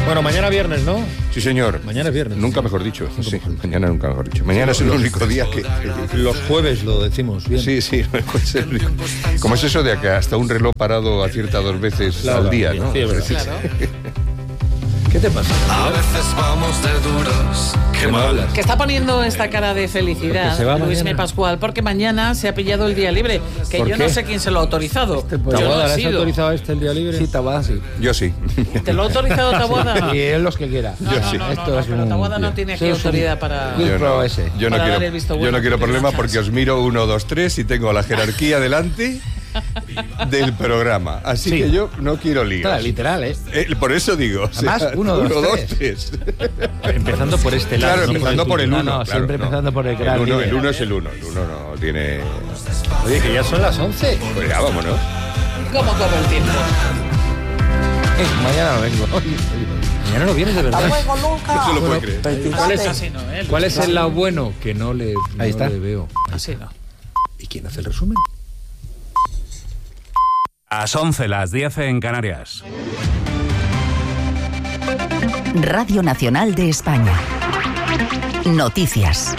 Bueno, mañana viernes, ¿no? Sí, señor. Mañana es viernes. Nunca mejor dicho. Sí, mañana nunca mejor dicho. Mañana es el único día que... Los jueves lo decimos bien. Sí, pues es rico. Como es eso de que hasta un reloj parado acierta 2 veces al día, ¿no? Sí, es verdad. Claro. ¿Qué te pasa? A veces vamos de duros, qué mal. Que está poniendo esta cara de Porque felicidad se va Luis mañana. M. Pascual, porque mañana se ha pillado el día libre, que ¿Por yo qué? no sé quién se lo ha autorizado. Yo no ¿Taboada, he le has sido. autorizado el día libre? Sí, Taboada sí. Yo sí. ¿Te lo ha autorizado Taboada? Y él los que quiera. No, Yo no, sí. no, Esto no, es pero un- Taboada no tiene aquí Eso es un- autoridad para... Yo no- ese. Yo no Para dar quiero, el visto yo bueno, no quiero que tiene problemas una porque chance. os miro 1, 2, 3 y tengo la jerarquía delante del programa. Así Sí. que yo no quiero líos. Claro, literal, ¿eh? Por eso digo. Además, 1, 2, 3. Empezando por este lado. Claro, no empezando por el No, 1. no, siempre empezando por el gran líder. El 1 es el 1. El 1 no tiene... Oye, que ya son las 11. Pues ya, vámonos. ¿Cómo corre el tiempo? Mañana no vengo. Mañana no vienes de verdad. No se lo puede creer. ¿Cuál es, Así no, ¿eh? ¿Cuál es el lado bueno? Que no le, Ahí está. le veo. Así no. ¿Y quién hace el resumen? Las 11, las 10 en Canarias. Radio Nacional de España. Noticias.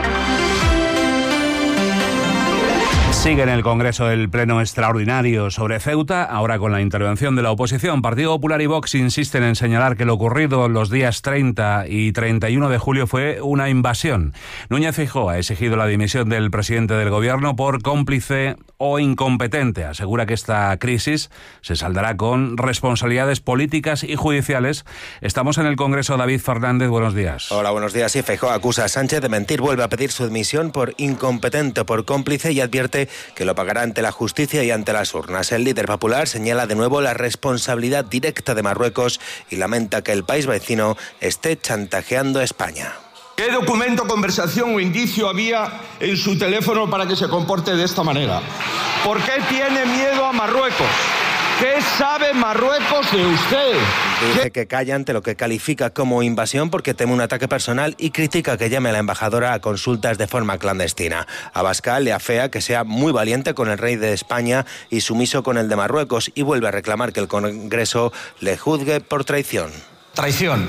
Sigue en el Congreso el pleno extraordinario sobre Ceuta, ahora con la intervención de la oposición. Partido Popular y Vox insisten en señalar que lo ocurrido los días 30 y 31 de julio fue una invasión. Núñez Feijóo ha exigido la dimisión del presidente del Gobierno por cómplice o incompetente. Asegura que esta crisis se saldará con responsabilidades políticas y judiciales. Estamos en el Congreso. David Fernández, buenos días. Hola, buenos días. Sí, Feijóo acusa a Sánchez de mentir, vuelve a pedir su dimisión por incompetente o por cómplice y advierte que lo pagará ante la justicia y ante las urnas. El líder popular señala de nuevo la responsabilidad directa de Marruecos y lamenta que el país vecino esté chantajeando a España. ¿Qué documento, conversación o indicio había en su teléfono para que se comporte de esta manera? ¿Por qué tiene miedo a Marruecos? ¿Qué sabe Marruecos de usted? Dice que calla ante lo que califica como invasión porque teme un ataque personal y critica que llame a la embajadora a consultas de forma clandestina. Abascal le afea que sea muy valiente con el rey de España y sumiso con el de Marruecos y vuelve a reclamar que el Congreso le juzgue por traición. Traición.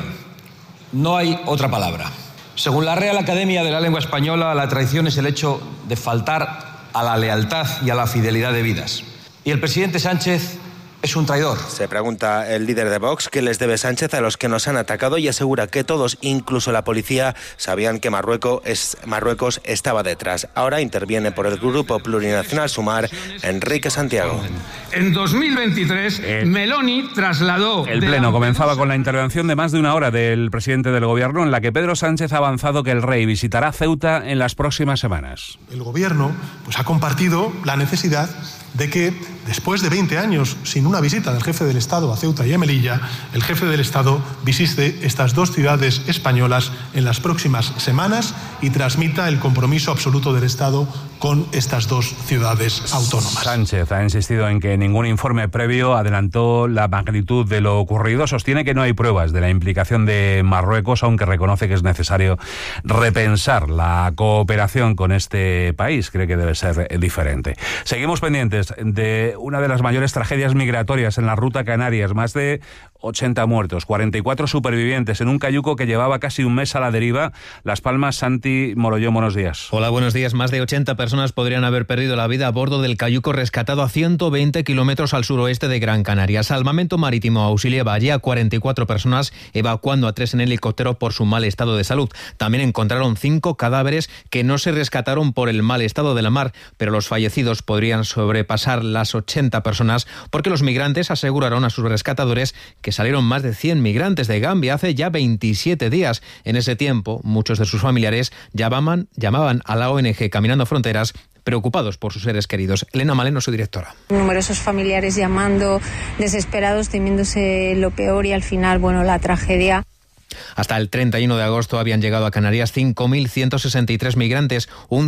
No hay otra palabra. Según la Real Academia de la Lengua Española, la traición es el hecho de faltar a la lealtad y a la fidelidad debidas. Y el presidente Sánchez es un traidor. Se pregunta el líder de Vox qué les debe Sánchez a los que nos han atacado y asegura que todos, incluso la policía, sabían que Marruecos estaba detrás. Ahora interviene por el grupo plurinacional Sumar Enrique Santiago. En 2023, Meloni trasladó... El pleno comenzaba con la intervención de más de una hora del presidente del Gobierno, en la que Pedro Sánchez ha avanzado que el rey visitará Ceuta en las próximas semanas. El Gobierno ha compartido la necesidad de que, después de 20 años sin una visita del jefe del Estado a Ceuta y a Melilla, el jefe del Estado visite estas 2 ciudades españolas en las próximas semanas y transmita el compromiso absoluto del Estado con estas 2 ciudades autónomas. Sánchez ha insistido en que ningún informe previo adelantó la magnitud de lo ocurrido. Sostiene que no hay pruebas de la implicación de Marruecos, aunque reconoce que es necesario repensar la cooperación con este país. Cree que debe ser diferente. Seguimos pendientes de una de las mayores tragedias migratorias en la ruta Canarias. Más de 80 muertos, 44 supervivientes en un cayuco que llevaba casi un mes a la deriva. Las Palmas, Santi Morollón, buenos días. Hola, buenos días. Más de 80 personas podrían haber perdido la vida a bordo del cayuco rescatado a 120 kilómetros al suroeste de Gran Canaria. Salvamento Marítimo auxiliaba allí a 44 personas, evacuando a 3 en helicóptero por su mal estado de salud. También encontraron 5 cadáveres que no se rescataron por el mal estado de la mar, pero los fallecidos podrían sobrepasar las 80 personas porque los migrantes aseguraron a sus rescatadores que salieron más de 100 migrantes de Gambia hace ya 27 días. En ese tiempo, muchos de sus familiares llamaban a la ONG Caminando Fronteras preocupados por sus seres queridos. Elena Maleno, su directora. Numerosos familiares llamando, desesperados, temiéndose lo peor y al final, la tragedia. Hasta el 31 de agosto habían llegado a Canarias 5.163 migrantes, un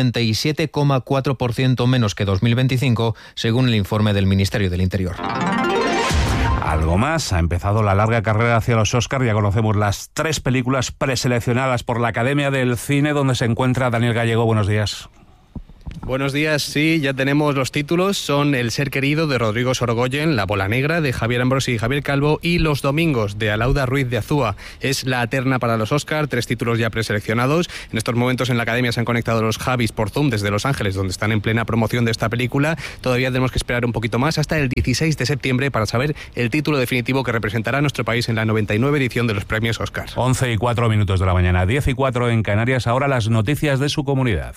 57,4% menos que 2025, según el informe del Ministerio del Interior. Algo más, ha empezado la larga carrera hacia los Oscar. Ya conocemos las 3 películas preseleccionadas por la Academia del Cine, donde se encuentra Daniel Gallego. Buenos días. Buenos días, sí, ya tenemos los títulos. Son El ser querido de Rodrigo Sorogoyen, La bola negra de Javier Ambrosi y Javier Calvo y Los domingos de Alauda Ruiz de Azúa. Es la terna para los Oscar, 3 títulos ya preseleccionados. En estos momentos en la Academia se han conectado los Javis por Zoom desde Los Ángeles, donde están en plena promoción de esta película. Todavía tenemos que esperar un poquito más hasta el 16 de septiembre para saber el título definitivo que representará a nuestro país en la 99 edición de los premios Oscar. 11:04 de la mañana, 10:04 en Canarias. Ahora las noticias de su comunidad.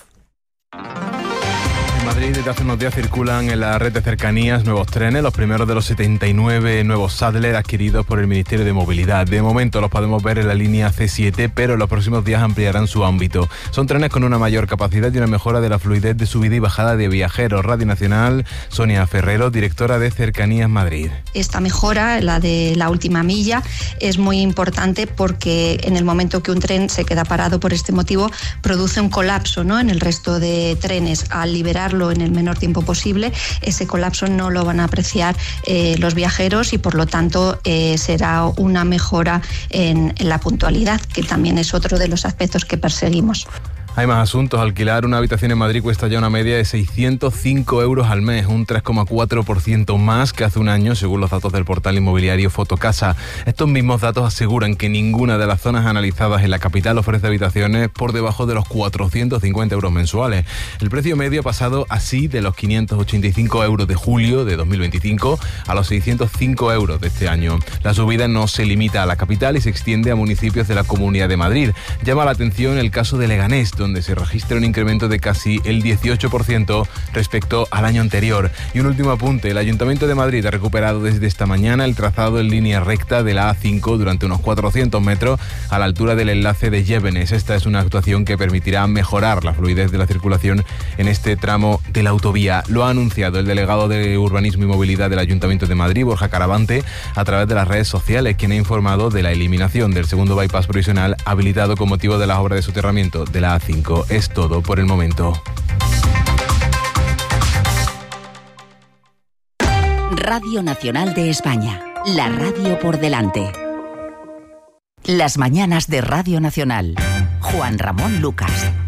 En Madrid desde hace unos días circulan en la red de cercanías nuevos trenes, los primeros de los 79 nuevos Sadler adquiridos por el Ministerio de Movilidad. De momento los podemos ver en la línea C7, pero en los próximos días ampliarán su ámbito. Son trenes con una mayor capacidad y una mejora de la fluidez de subida y bajada de viajeros. Radio Nacional, Sonia Ferrero, directora de Cercanías Madrid. Esta mejora, la de la última milla, es muy importante porque en el momento que un tren se queda parado por este motivo, produce un colapso, ¿no?, en el resto de trenes. Al liberarlo en el menor tiempo posible, ese colapso no lo van a apreciar los viajeros y por lo tanto será una mejora en la puntualidad, que también es otro de los aspectos que perseguimos. Hay más asuntos. Alquilar una habitación en Madrid cuesta ya una media de 605 euros al mes, un 3,4% más que hace un año, según los datos del portal inmobiliario Fotocasa. Estos mismos datos aseguran que ninguna de las zonas analizadas en la capital ofrece habitaciones por debajo de los 450 euros mensuales. El precio medio ha pasado así de los 585 euros de julio de 2025 a los 605 euros de este año. La subida no se limita a la capital y se extiende a municipios de la Comunidad de Madrid. Llama la atención el caso de Leganés, donde se registra un incremento de casi el 18% respecto al año anterior. Y un último apunte, el Ayuntamiento de Madrid ha recuperado desde esta mañana el trazado en línea recta de la A5 durante unos 400 metros a la altura del enlace de Llévenes. Esta es una actuación que permitirá mejorar la fluidez de la circulación en este tramo de la autovía. Lo ha anunciado el delegado de Urbanismo y Movilidad del Ayuntamiento de Madrid, Borja Caravante, a través de las redes sociales, quien ha informado de la eliminación del segundo bypass provisional habilitado con motivo de las obras de soterramiento de la A5. Es todo por el momento. Radio Nacional de España, la radio por delante. Las mañanas de Radio Nacional. Juan Ramón Lucas.